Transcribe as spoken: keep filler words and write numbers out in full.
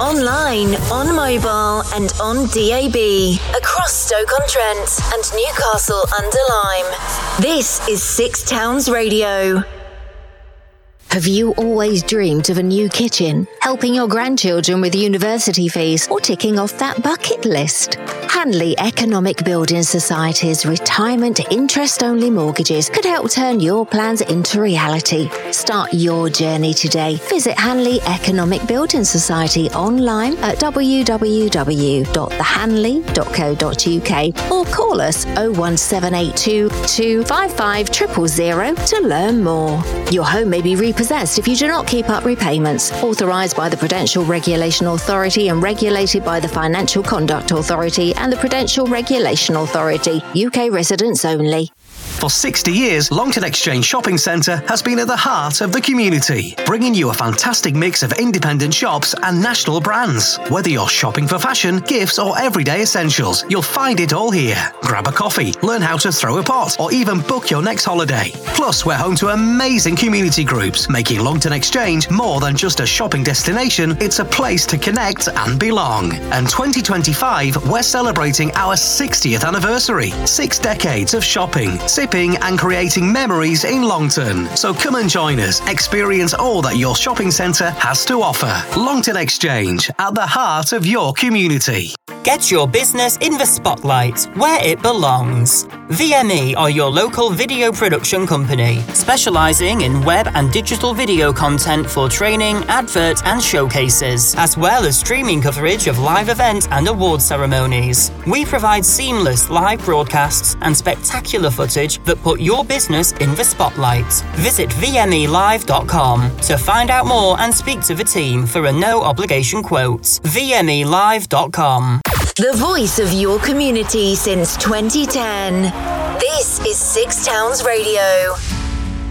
online, on mobile and on D A B. Across Stoke-on-Trent and Newcastle-under-Lyme. This is Six Towns Radio. Have you always dreamed of a new kitchen, helping your grandchildren with university fees, or ticking off that bucket list? Hanley Economic Building Society's retirement interest-only mortgages could help turn your plans into reality. Start your journey today. Visit Hanley Economic Building Society online at w w w dot the hanley dot co dot u k or call us oh one seven eight two, two five five zero zero zero to learn more. Your home may be repossessed if you do not keep up repayments. Authorised by the Prudential Regulation Authority and regulated by the Financial Conduct Authority and the Prudential Regulation Authority. U K residents only. For sixty years, Longton Exchange Shopping Centre has been at the heart of the community, bringing you a fantastic mix of independent shops and national brands. Whether you're shopping for fashion, gifts or everyday essentials, you'll find it all here. Grab a coffee, learn how to throw a pot, or even book your next holiday. Plus, we're home to amazing community groups, making Longton Exchange more than just a shopping destination, it's a place to connect and belong. And twenty twenty-five, we're celebrating our sixtieth anniversary. Six decades of shopping, sipping and creating memories in Longton. So come and join us. Experience all that your shopping centre has to offer. Longton Exchange, at the heart of your community. Get your business in the spotlight, where it belongs. V M E are your local video production company, specialising in web and digital video content for training, advert and showcases, as well as streaming coverage of live events and award ceremonies. We provide seamless live broadcasts and spectacular footage that put your business in the spotlight. Visit v m e live dot com to find out more and speak to the team for a no-obligation quote. v m e live dot com. The voice of your community since twenty ten. This is Six Towns Radio.